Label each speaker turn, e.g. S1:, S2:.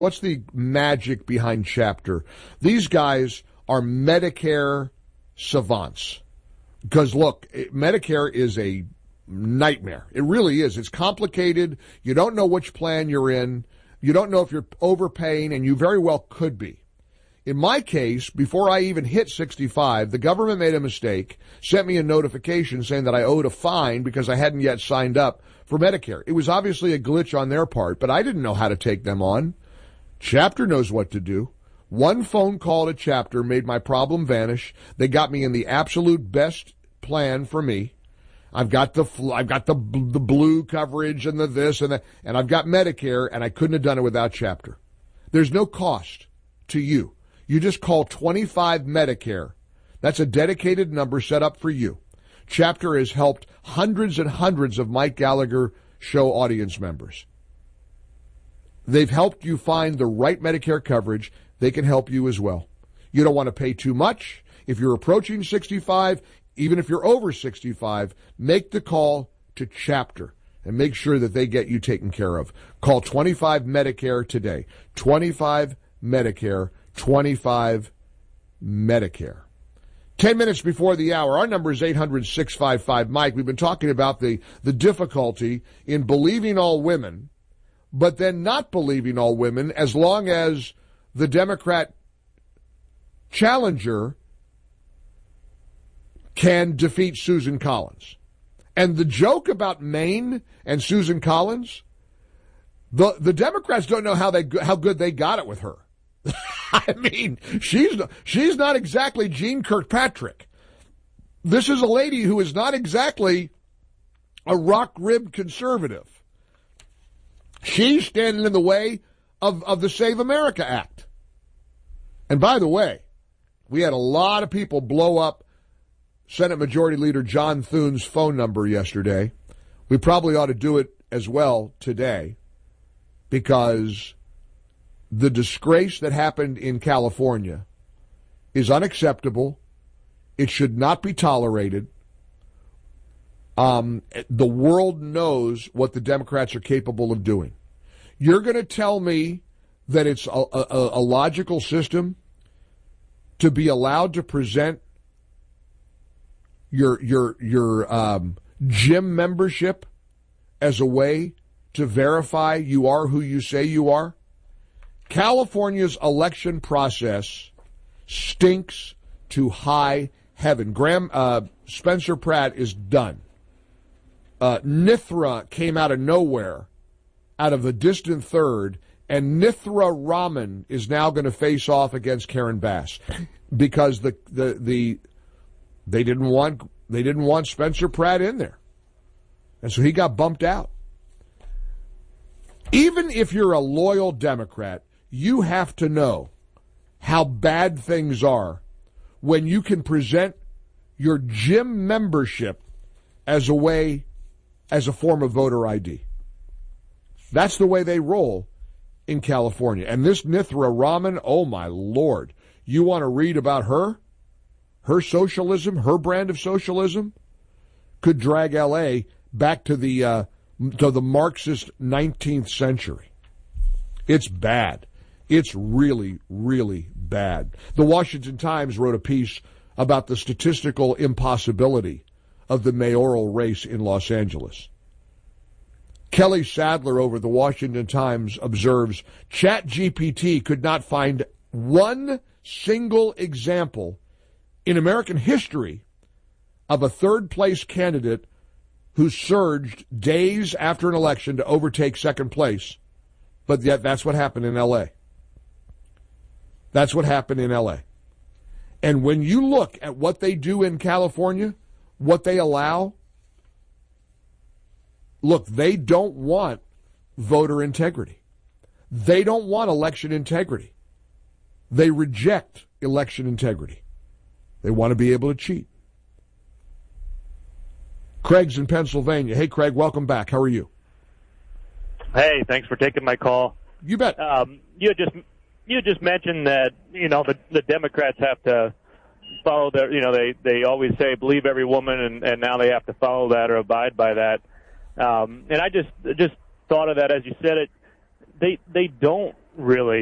S1: What's the magic behind Chapter? These guys are Medicare savants. Because, look, Medicare is a nightmare. It really is. It's complicated. You don't know which plan you're in. You don't know if you're overpaying, and you very well could be. In my case, before I even hit 65, the government made a mistake, sent me a notification saying that I owed a fine because I hadn't yet signed up for Medicare. It was obviously a glitch on their part, but I didn't know how to take them on. Chapter knows what to do. One phone call to Chapter made my problem vanish. They got me in the absolute best plan for me. I've got the blue coverage and the this and that, and I've got Medicare, and I couldn't have done it without Chapter. There's no cost to you. You just call 25 Medicare. That's a dedicated number set up for you. Chapter has helped hundreds and hundreds of Mike Gallagher show audience members. They've helped you find the right Medicare coverage. They can help you as well. You don't want to pay too much. If you're approaching 65, even if you're over 65, make the call to Chapter and make sure that they get you taken care of. Call 25 Medicare today. 25 Medicare. 25 Medicare. 10 minutes before the hour. Our number is 800-655-MIKE. We've been talking about the difficulty in believing all women, but then not believing all women as long as the Democrat challenger can defeat Susan Collins. And the joke about Maine and Susan Collins, the Democrats don't know how good they got it with her. I mean, she's not exactly Jean Kirkpatrick. This is a lady who is not exactly a rock-ribbed conservative. She's standing in the way of the Save America Act. And by the way, we had a lot of people blow up Senate Majority Leader John Thune's phone number yesterday. We probably ought to do it as well today, because the disgrace that happened in California is unacceptable. It should not be tolerated. The world knows what the Democrats are capable of doing. You're going to tell me that it's a logical system to be allowed to present your gym membership as a way to verify you are who you say you are? California's election process stinks to high heaven. Spencer Pratt is done. Nithra came out of nowhere, out of a distant third, and Nithra Raman is now going to face off against Karen Bass because they didn't want Spencer Pratt in there, and so he got bumped out. Even if you're a loyal Democrat, you have to know how bad things are when you can present your gym membership as a form of voter ID. That's the way they roll in California. And this Nithra Raman, oh my Lord, you want to read about her socialism, her brand of socialism, could drag L.A. back to the Marxist 19th century. It's bad. It's really, really bad. The Washington Times wrote a piece about the statistical impossibility of the mayoral race in Los Angeles. Kelly Sadler over the Washington Times observes, ChatGPT could not find one single example in American history of a third-place candidate who surged days after an election to overtake second place, but yet that's what happened in L.A. That's what happened in L.A. And when you look at what they do in California, what they allow, look, they don't want voter integrity. They don't want election integrity. They reject election integrity. They want to be able to cheat. Craig's in Pennsylvania. Hey, Craig, welcome back. How are you?
S2: Hey, thanks for taking my call.
S1: You bet.
S2: You just mentioned that, the Democrats have to follow their, they always say believe every woman, and now they have to follow that or abide by that. And I just thought of that as you said it. they don't really